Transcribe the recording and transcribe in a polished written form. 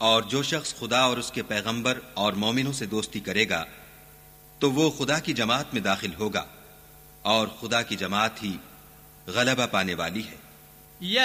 और जो शख्स खुदा और उसके पैगंबर और मोमिनों से दोस्ती करेगा तो वो खुदा की जमात में दाखिल होगा और खुदा की जमात ही गलबा पाने वाली है।